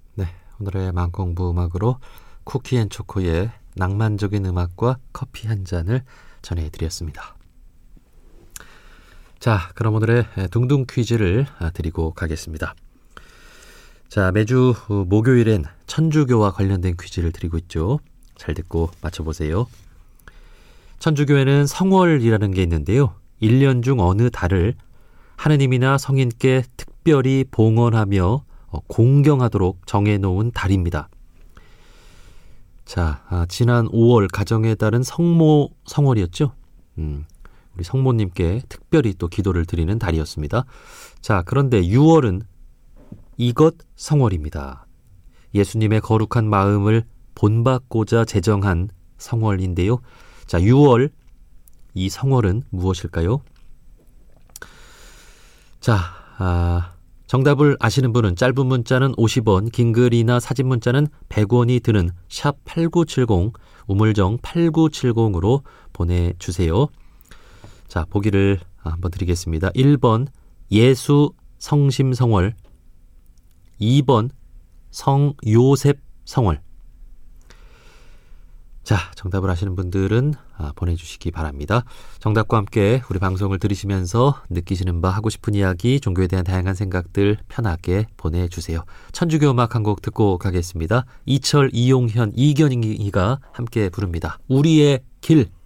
네, 오늘의 마음공부 음악으로 쿠키앤초코의 낭만적인 음악과 커피 한 잔을 전해드렸습니다. 자, 그럼 오늘의 둥둥 퀴즈를 드리고 가겠습니다. 자, 매주 목요일엔 천주교와 관련된 퀴즈를 드리고 있죠. 잘 듣고 맞춰보세요. 천주교에는 성월이라는 게 있는데요. 1년 중 어느 달을 하느님이나 성인께 특별히 봉헌하며 공경하도록 정해놓은 달입니다. 자, 지난 5월 가정의 달은 성모 성월이었죠. 우리 성모님께 특별히 또 기도를 드리는 달이었습니다. 자, 그런데 6월은 이것 성월입니다. 예수님의 거룩한 마음을 본받고자 제정한 성월인데요. 자, 6월 이 성월은 무엇일까요? 자, 정답을 아시는 분은 짧은 문자는 50원, 긴 글이나 사진 문자는 100원이 드는 샵 8970, 우물정 8970으로 보내주세요. 자, 보기를 한번 드리겠습니다. 1번 예수 성심 성월, 2번 성요셉 성월. 자, 정답을 아시는 분들은 보내주시기 바랍니다. 정답과 함께 우리 방송을 들으시면서 느끼시는 바, 하고 싶은 이야기, 종교에 대한 다양한 생각들 편하게 보내주세요. 천주교 음악 한 곡 듣고 가겠습니다. 이철, 이용현, 이견희가 함께 부릅니다. 우리의 길.